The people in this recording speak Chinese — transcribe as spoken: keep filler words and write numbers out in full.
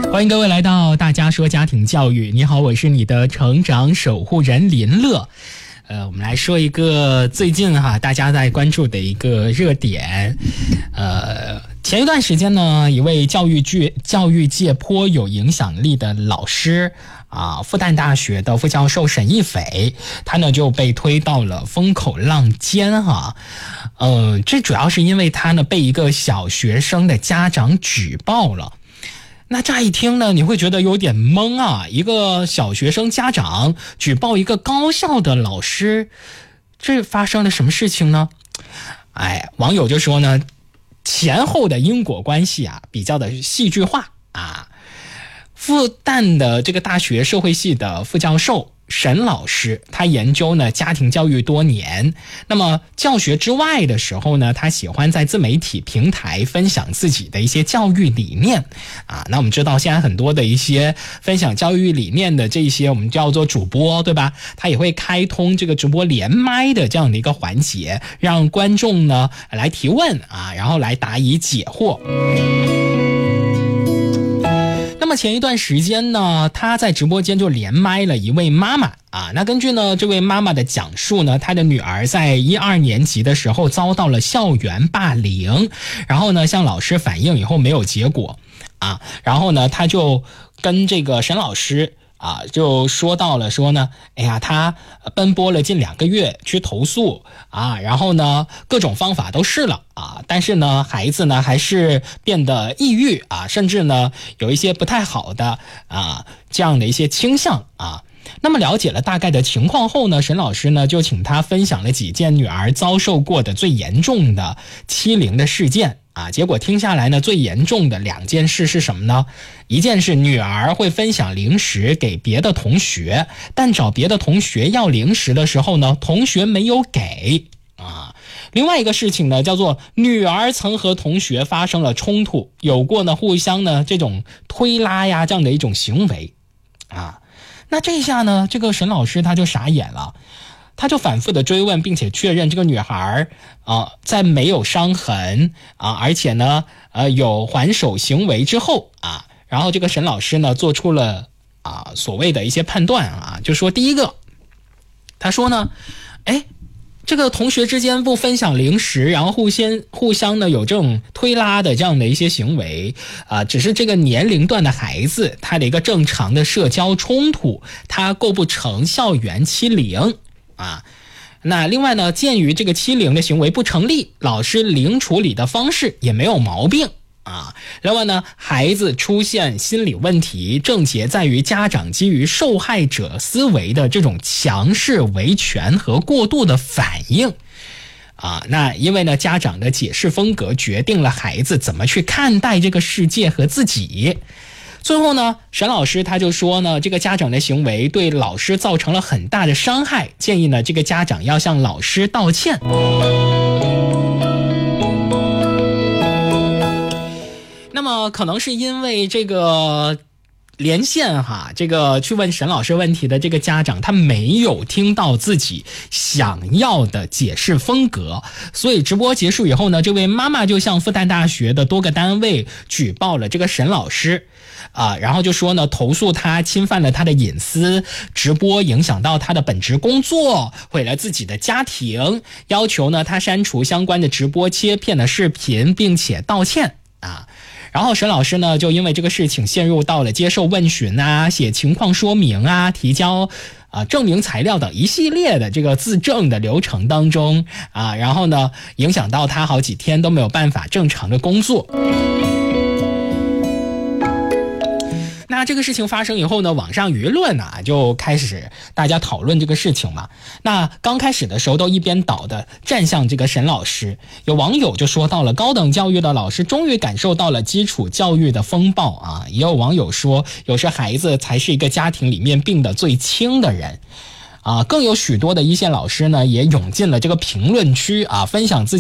欢迎各位来到大家说家庭教育。你好，我是你的成长守护人林乐。呃，我们来说一个最近哈大家在关注的一个热点。呃，前一段时间呢，一位教育界教育界颇有影响力的老师啊，复旦大学的副教授沈一斐，他呢就被推到了风口浪尖哈。呃，这主要是因为他呢被一个小学生的家长举报了。那乍一听呢，你会觉得有点懵啊，一个小学生家长举报一个高校的老师，这发生了什么事情呢？哎，网友就说呢，前后的因果关系啊比较的戏剧化啊。复旦的这个大学社会系的副教授沈老师，他研究呢家庭教育多年，那么教学之外的时候呢，他喜欢在自媒体平台分享自己的一些教育理念啊。那我们知道现在很多的一些分享教育理念的这些我们叫做主播，对吧？他也会开通这个直播连麦的这样的一个环节，让观众呢来提问啊，然后来答疑解惑。那么前一段时间呢，他在直播间就连麦了一位妈妈啊。那根据呢这位妈妈的讲述呢，她的女儿在一二年级的时候遭到了校园霸凌，然后呢向老师反映以后没有结果啊，然后呢她就跟这个沈老师啊，就说到了说呢，哎呀，他奔波了近两个月去投诉啊，然后呢各种方法都试了啊，但是呢孩子呢还是变得抑郁啊，甚至呢有一些不太好的啊这样的一些倾向啊。那么了解了大概的情况后呢，沈老师呢就请他分享了几件女儿遭受过的最严重的欺凌的事件啊。结果听下来呢，最严重的两件事是什么呢？一件是女儿会分享零食给别的同学，但找别的同学要零食的时候呢，同学没有给啊。另外一个事情呢，叫做女儿曾和同学发生了冲突，有过呢互相呢这种推拉呀这样的一种行为啊。那这下呢，这个沈老师他就傻眼了。他就反复的追问，并且确认这个女孩啊，在没有伤痕啊，而且呢，呃，有还手行为之后啊，然后这个沈老师呢，做出了啊所谓的一些判断啊，就说第一个，他说呢，哎，这个同学之间不分享零食，然后互相互相呢有这种推拉的这样的一些行为啊，只是这个年龄段的孩子他的一个正常的社交冲突，他构不成校园欺凌。啊，那另外呢，鉴于这个欺凌的行为不成立，老师零处理的方式也没有毛病啊。另外呢，孩子出现心理问题，症结在于家长基于受害者思维的这种强势维权和过度的反应啊。那因为呢，家长的解释风格决定了孩子怎么去看待这个世界和自己。最后呢，沈老师他就说呢，这个家长的行为对老师造成了很大的伤害，建议呢这个家长要向老师道歉。那么可能是因为这个连线哈，这个去问沈老师问题的这个家长他没有听到自己想要的解释风格，所以直播结束以后呢，这位妈妈就向复旦大学的多个单位举报了这个沈老师啊，然后就说呢，投诉他侵犯了他的隐私，直播影响到他的本职工作，毁了自己的家庭，要求呢他删除相关的直播切片的视频，并且道歉啊。然后沈老师呢就因为这个事情陷入到了接受问询啊、写情况说明啊、提交啊证明材料等一系列的这个自证的流程当中啊，然后呢影响到他好几天都没有办法正常的工作。那这个事情发生以后呢，网上舆论啊就开始大家讨论这个事情嘛。那刚开始的时候都一边倒的站向这个沈老师，有网友就说到了高等教育的老师终于感受到了基础教育的风暴啊。也有网友说，有时孩子才是一个家庭里面病得最轻的人啊。更有许多的一线老师呢也涌进了这个评论区啊，分享自己